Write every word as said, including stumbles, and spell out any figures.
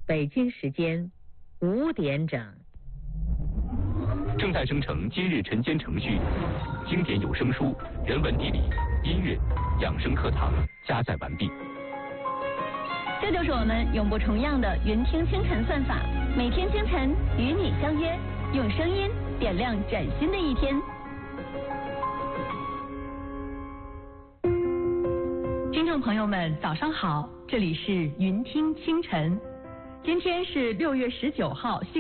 北京时间五点整。 正在生成今日晨间程序，经典有声书、人文地理、音乐、养生课堂加载完毕。 这就是我们永不重样的云听清晨算法，每天清晨与你相约，用声音点亮崭新的一天。听众朋友们，早上好，这里是云听清晨，今天是六月十九号。